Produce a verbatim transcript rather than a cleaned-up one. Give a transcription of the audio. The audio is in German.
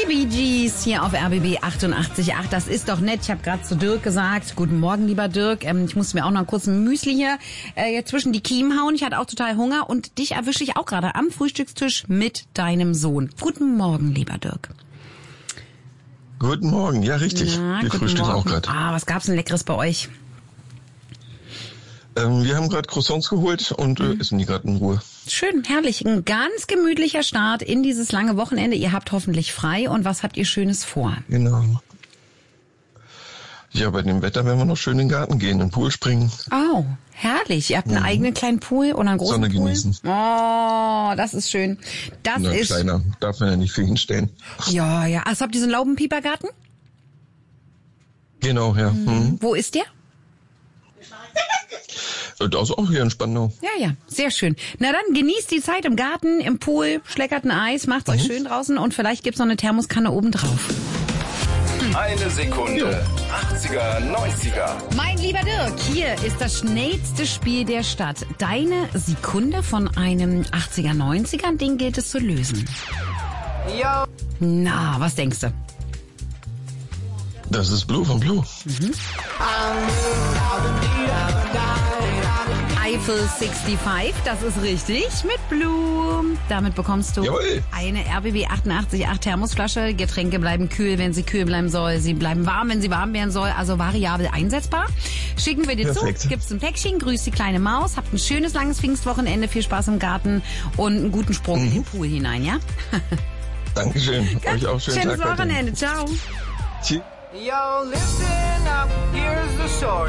Die Bee Gees hier auf R B B achtundachtzig Komma acht. Das ist doch nett. Ich habe gerade zu Dirk gesagt, guten Morgen, lieber Dirk. Ähm, ich musste mir auch noch kurz ein Müsli hier äh, zwischen die Kiemen hauen. Ich hatte auch total Hunger und dich erwische ich auch gerade am Frühstückstisch mit deinem Sohn. Guten Morgen, lieber Dirk. Guten Morgen, ja richtig. Na, wir frühstücken auch gerade. Ah, was gab's denn Leckeres bei euch? Ähm, wir haben gerade Croissants geholt und äh, essen die gerade in Ruhe. Schön, herrlich. Ein ganz gemütlicher Start in dieses lange Wochenende. Ihr habt hoffentlich frei. Und was habt ihr Schönes vor? Genau. Ja, bei dem Wetter werden wir noch schön in den Garten gehen, in den Pool springen. Oh, herrlich. Ihr habt einen mhm. eigenen kleinen Pool oder einen großen Sonne Pool? genießen. Oh, das ist schön. Das Na, ist kleiner, darf man ja nicht viel hinstellen. Ja, ja. Also habt ihr so einen Laubenpiepergarten? Genau, ja. Mhm. Mhm. Wo ist der? Das ist auch hier in Spandau. Ja, ja, sehr schön. Na dann genießt die Zeit im Garten, im Pool, schleckert ein Eis, macht's mhm. euch schön draußen und vielleicht gibt's noch eine Thermoskanne oben drauf. Hm. Eine Sekunde. achtziger, neunziger. Mein lieber Dirk, hier ist das schnellste Spiel der Stadt. Deine Sekunde von einem achtziger, neunziger, den gilt es zu lösen. Ja. Na, was denkst du? Das ist Blue von Blue. Mhm. Eiffel fünfundsechzig, das ist richtig, mit Blue. Damit bekommst du Jawohl. eine R B B achtundachtzig Komma acht Thermosflasche. Getränke bleiben kühl, wenn sie kühl bleiben soll. Sie bleiben warm, wenn sie warm werden soll. Also variabel einsetzbar. Schicken wir dir Perfekt. zu. Gibt's ein Päckchen. Grüß die kleine Maus. Habt ein schönes, langes Pfingstwochenende. Viel Spaß im Garten und einen guten Sprung mhm. in den Pool hinein, ja? Dankeschön. Euch auch schönen Schönes Tag. Wochenende. Ciao. Tschüss. Yo, listen up. Here's the story.